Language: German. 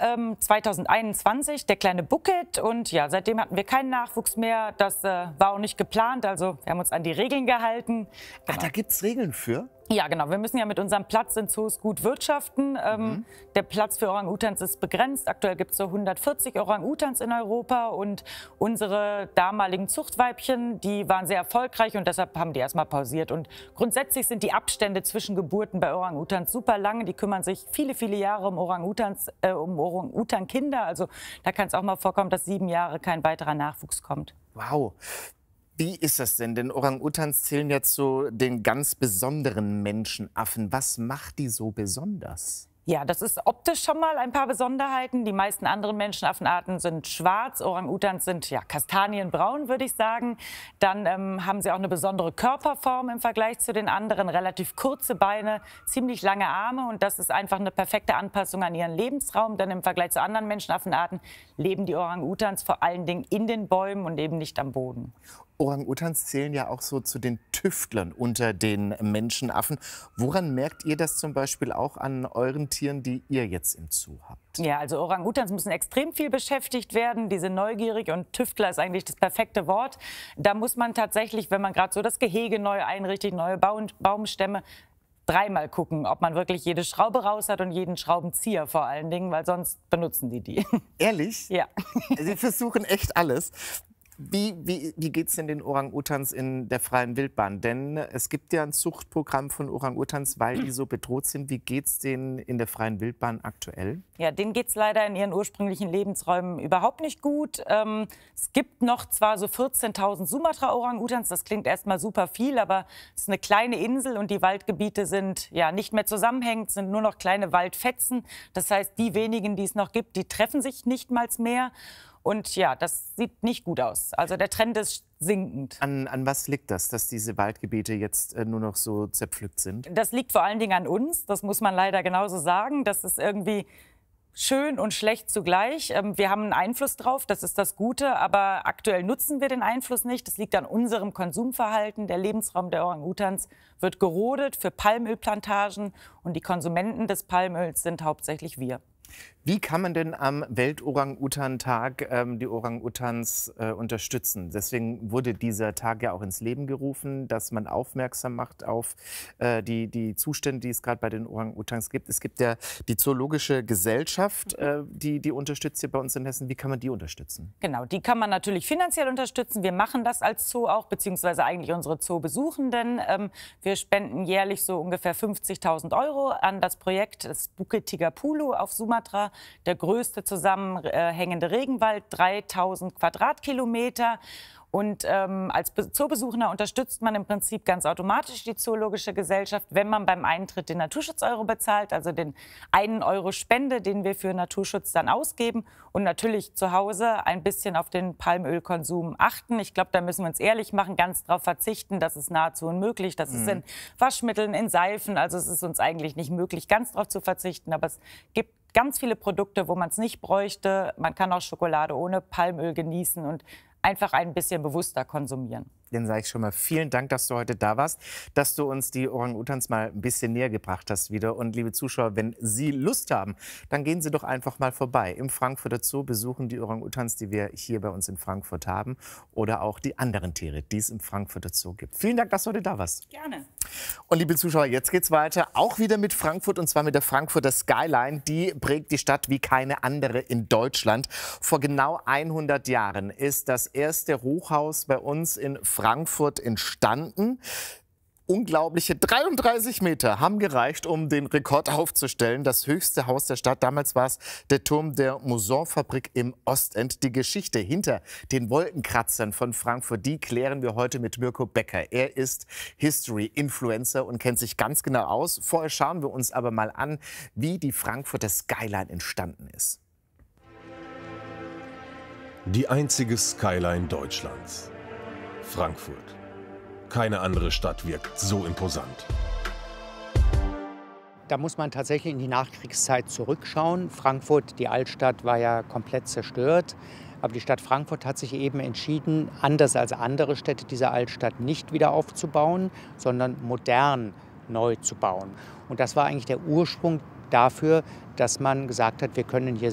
2021 der kleine Bucket und ja, seitdem hatten wir keinen Nachwuchs mehr. Das war auch nicht geplant, also wir haben uns an die Regeln gehalten. Genau. Da gibt es Regeln für? Ja, genau. Wir müssen ja mit unserem Platz in Zoos gut wirtschaften. Der Platz für Orang-Utans ist begrenzt. Aktuell gibt es so 140 Orang-Utans in Europa und unsere damaligen Zuchtweibchen, die waren sehr erfolgreich und deshalb haben die erstmal pausiert. Und grundsätzlich sind die Abstände zwischen Geburten bei Orang-Utans super lang. Die kümmern sich viele, viele Jahre um Orang-Utans, um Orang-Utan-Kinder. Also da kann es auch mal vorkommen, dass 7 Jahre kein weiterer Nachwuchs kommt. Wow. Wie ist das denn? Denn Orang-Utans zählen ja zu den ganz besonderen Menschenaffen. Was macht die so besonders? Ja, das ist optisch schon mal ein paar Besonderheiten. Die meisten anderen Menschenaffenarten sind schwarz. Orang-Utans sind ja kastanienbraun, würde ich sagen. Dann haben sie auch eine besondere Körperform im Vergleich zu den anderen. Relativ kurze Beine, ziemlich lange Arme. Und das ist einfach eine perfekte Anpassung an ihren Lebensraum. Denn im Vergleich zu anderen Menschenaffenarten leben die Orang-Utans vor allen Dingen in den Bäumen und eben nicht am Boden. Orang-Utans zählen ja auch so zu den Tüftlern unter den Menschenaffen. Woran merkt ihr das zum Beispiel auch an euren Tieren, die ihr jetzt im Zoo habt? Ja, also Orang-Utans müssen extrem viel beschäftigt werden. Die sind neugierig und Tüftler ist eigentlich das perfekte Wort. Da muss man tatsächlich, wenn man gerade so das Gehege neu einrichtet, neue Baumstämme, dreimal gucken, ob man wirklich jede Schraube raus hat und jeden Schraubenzieher vor allen Dingen, weil sonst benutzen die. Ehrlich? Ja. Sie versuchen echt alles. Wie geht es denn den Orang-Utans in der freien Wildbahn? Denn es gibt ja ein Zuchtprogramm von Orang-Utans, weil die so bedroht sind. Wie geht es denen in der freien Wildbahn aktuell? Ja, denen geht es leider in ihren ursprünglichen Lebensräumen überhaupt nicht gut. Es gibt noch zwar so 14.000 Sumatra-Orang-Utans, das klingt erstmal super viel, aber es ist eine kleine Insel und die Waldgebiete sind ja nicht mehr zusammenhängend, sind nur noch kleine Waldfetzen. Das heißt, die wenigen, die es noch gibt, die treffen sich nicht mal mehr. Und ja, das sieht nicht gut aus. Also der Trend ist sinkend. An was liegt das, dass diese Waldgebiete jetzt nur noch so zerpflückt sind? Das liegt vor allen Dingen an uns, das muss man leider genauso sagen. Das ist irgendwie schön und schlecht zugleich. Wir haben einen Einfluss drauf, das ist das Gute, aber aktuell nutzen wir den Einfluss nicht. Das liegt an unserem Konsumverhalten. Der Lebensraum der Orang-Utans wird gerodet für Palmölplantagen und die Konsumenten des Palmöls sind hauptsächlich wir. Wie kann man denn am Welt-Orang-Utan-Tag die Orang-Utans unterstützen? Deswegen wurde dieser Tag ja auch ins Leben gerufen, dass man aufmerksam macht auf die Zustände, die es gerade bei den Orang-Utans gibt. Es gibt ja die Zoologische Gesellschaft, die unterstützt hier bei uns in Hessen. Wie kann man die unterstützen? Genau, die kann man natürlich finanziell unterstützen. Wir machen das als Zoo auch, beziehungsweise eigentlich unsere Zoo-Besuchenden. Wir spenden jährlich so ungefähr 50.000 € an das Projekt des Bukit Tigapulu auf Sumatra. Der größte zusammenhängende Regenwald, 3.000 Quadratkilometer. Und als Zoobesucher unterstützt man im Prinzip ganz automatisch die Zoologische Gesellschaft, wenn man beim Eintritt den Naturschutz-Euro bezahlt, also den 1 € Spende, den wir für Naturschutz dann ausgeben. Und natürlich zu Hause ein bisschen auf den Palmölkonsum achten. Ich glaube, da müssen wir uns ehrlich machen, ganz darauf verzichten. Das ist nahezu unmöglich. Das ist in Waschmitteln, in Seifen. Also es ist uns eigentlich nicht möglich, ganz darauf zu verzichten. Aber es gibt ganz viele Produkte, wo man es nicht bräuchte. Man kann auch Schokolade ohne Palmöl genießen und einfach ein bisschen bewusster konsumieren. Dann sage ich schon mal vielen Dank, dass du heute da warst, dass du uns die Orang-Utans mal ein bisschen näher gebracht hast wieder. Und liebe Zuschauer, wenn Sie Lust haben, dann gehen Sie doch einfach mal vorbei im Frankfurter Zoo, besuchen die Orang-Utans, die wir hier bei uns in Frankfurt haben, oder auch die anderen Tiere, die es im Frankfurter Zoo gibt. Vielen Dank, dass du heute da warst. Gerne. Und liebe Zuschauer, jetzt geht's weiter, auch wieder mit Frankfurt, und zwar mit der Frankfurter Skyline. Die prägt die Stadt wie keine andere in Deutschland. Vor genau 100 Jahren ist das erste Hochhaus bei uns in Frankfurt entstanden. Unglaubliche 33 Meter haben gereicht, um den Rekord aufzustellen. Das höchste Haus der Stadt. Damals war es der Turm der Mousson-Fabrik im Ostend. Die Geschichte hinter den Wolkenkratzern von Frankfurt, die klären wir heute mit Mirko Becker. Er ist History-Influencer und kennt sich ganz genau aus. Vorher schauen wir uns aber mal an, wie die Frankfurter Skyline entstanden ist. Die einzige Skyline Deutschlands. Frankfurt. Keine andere Stadt wirkt so imposant. Da muss man tatsächlich in die Nachkriegszeit zurückschauen. Frankfurt, die Altstadt, war ja komplett zerstört. Aber die Stadt Frankfurt hat sich eben entschieden, anders als andere Städte dieser Altstadt nicht wieder aufzubauen, sondern modern neu zu bauen. Und das war eigentlich der Ursprung dafür, dass man gesagt hat, wir können hier